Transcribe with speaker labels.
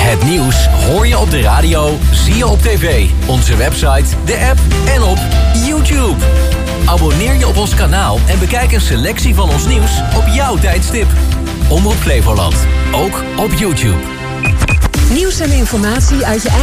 Speaker 1: Het nieuws hoor je op de radio, zie je op tv, onze website, de app en op YouTube. Abonneer je op ons kanaal en bekijk een selectie van ons nieuws op jouw tijdstip. Omroep Flevoland, ook op YouTube.
Speaker 2: Nieuws en informatie uit je